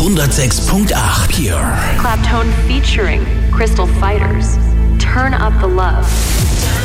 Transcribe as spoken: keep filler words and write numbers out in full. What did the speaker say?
hundertsechs Komma acht Pure. Claptone featuring Crystal Fighters. Turn up the love.